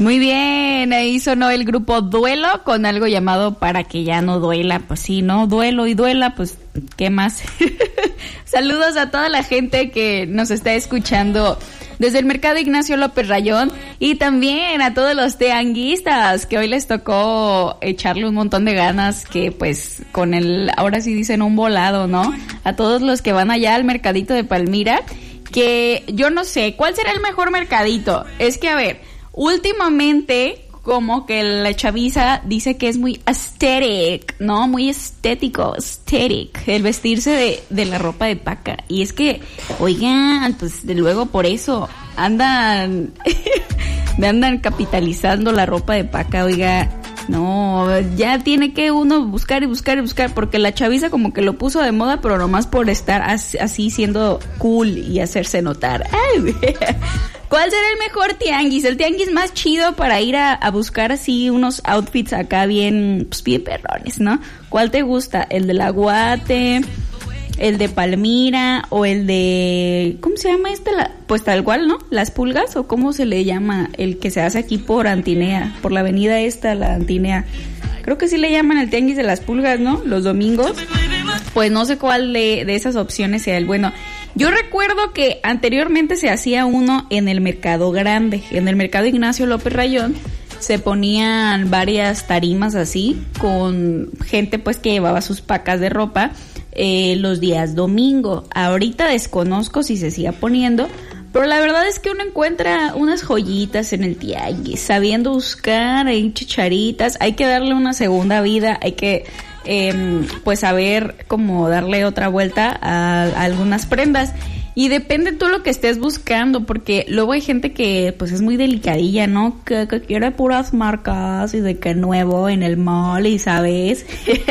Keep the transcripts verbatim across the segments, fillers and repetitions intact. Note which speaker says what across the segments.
Speaker 1: Muy bien, ahí sonó el grupo Duelo con algo llamado Para que ya no duela. Pues sí, ¿no? Duelo y duela, pues, ¿qué más? Saludos a toda la gente que nos está escuchando desde el Mercado Ignacio López Rayón y también a todos los tianguistas que hoy les tocó echarle un montón de ganas, que pues con el, ahora sí dicen un volado, ¿no? A todos los que van allá al mercadito de Palmira, que yo no sé, ¿cuál será el mejor mercadito? Es que, a ver, últimamente como que la chaviza dice que es muy aesthetic, ¿no? Muy estético, aesthetic, el vestirse de, de la ropa de paca. Y es que, oigan, pues de luego por eso andan, me andan capitalizando la ropa de paca, oiga. No, ya tiene que uno buscar y buscar y buscar, porque la chaviza como que lo puso de moda, pero nomás por estar así siendo cool y hacerse notar. Ay, ¿cuál será el mejor tianguis? El tianguis más chido para ir a, a buscar así unos outfits acá bien, pues bien perrones, ¿no? ¿Cuál te gusta? ¿El del Aguate, el de Palmira o el de... ¿cómo se llama este? La, pues tal cual, ¿no? ¿Las Pulgas o cómo se le llama? El que se hace aquí por Antinea, por la avenida esta, la Antinea. Creo que sí le llaman el tianguis de las Pulgas, ¿no? Los domingos. Pues no sé cuál de, de esas opciones sea el bueno. Yo recuerdo que anteriormente se hacía uno en el Mercado Grande, en el Mercado Ignacio López Rayón. Se ponían varias tarimas así, con gente pues que llevaba sus pacas de ropa eh, los días domingo. Ahorita desconozco si se siga poniendo, pero la verdad es que uno encuentra unas joyitas en el tianguis, sabiendo buscar, hay chicharitas, hay que darle una segunda vida, hay que eh, pues saber cómo darle otra vuelta a, a algunas prendas. Y depende tú lo que estés buscando, porque luego hay gente que pues es muy delicadilla, ¿no? Que, que quiere puras marcas y de que nuevo en el mall y sabes.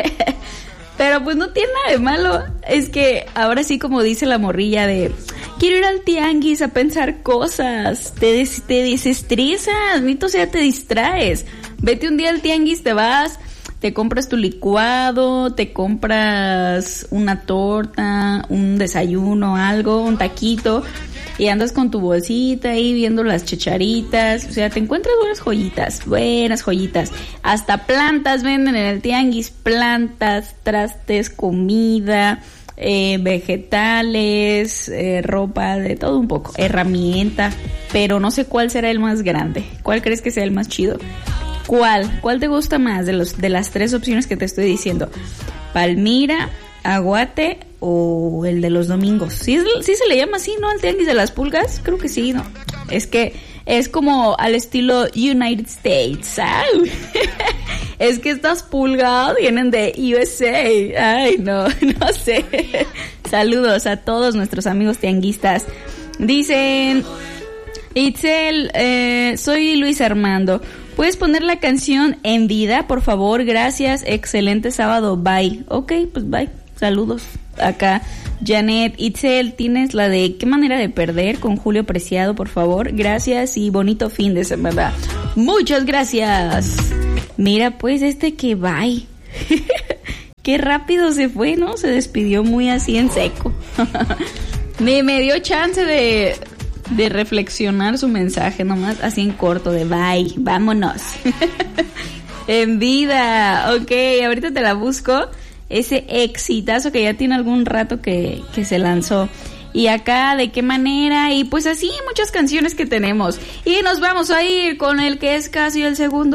Speaker 1: Pero pues no tiene nada de malo. Es que ahora sí, como dice la morrilla, de quiero ir al tianguis a pensar cosas. Te, des, te desestresas, mito, o sea, te distraes. Vete un día al tianguis, te vas, te compras tu licuado, te compras una torta, un desayuno, algo, un taquito, y andas con tu bolsita ahí viendo las chicharitas. O sea, te encuentras buenas joyitas, buenas joyitas. Hasta plantas venden en el tianguis, plantas, trastes, comida, eh, vegetales, eh, ropa, de todo un poco, herramienta, pero no sé cuál será el más grande. ¿Cuál crees que sea el más chido? ¿Cuál? ¿Cuál te gusta más de los de las tres opciones que te estoy diciendo? ¿Palmira, Aguate o el de los domingos? ¿Sí, sí se le llama así, no? ¿Al tianguis de las Pulgas? Creo que sí, ¿no? Es que es como al estilo United States. ¡Ay! Es que estas pulgas vienen de U S A. Ay, no, no sé. Saludos a todos nuestros amigos tianguistas. Dicen... Itzel, eh, soy Luis Armando. ¿Puedes poner la canción En Vida, por favor? Gracias, excelente sábado, bye. Ok, pues bye, saludos. Acá, Janet, Itzel, tienes la de ¿Qué manera de perder? Con Julio Preciado, por favor. Gracias y bonito fin de semana. Muchas gracias. Mira, pues este que bye. Qué rápido se fue, ¿no? Se despidió muy así en seco. me, me dio chance de... de reflexionar su mensaje, nomás así en corto, de bye, vámonos. En Vida, ok, ahorita te la busco, ese exitazo que ya tiene algún rato que, que se lanzó. Y acá, ¿de qué manera? Y pues así muchas canciones que tenemos. Y nos vamos a ir con el que es casi el segundo